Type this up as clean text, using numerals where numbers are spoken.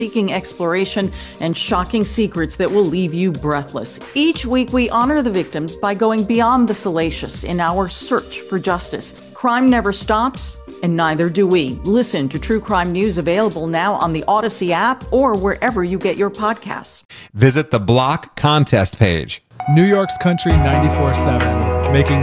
seeking exploration and shocking secrets that will leave you breathless. Each week, we honor the victims by going beyond the salacious in our search for justice. Crime never stops, and neither do we. Listen to True Crime News, available now on the Odyssey app or wherever you get your podcasts. Visit the Block contest page. New York's Country 94.7, making